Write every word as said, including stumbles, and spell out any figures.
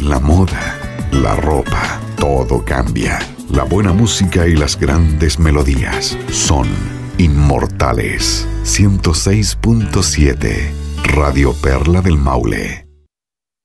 La moda, la ropa, todo cambia. La buena música y las grandes melodías son inmortales. ciento seis punto siete Radio Perla del Maule.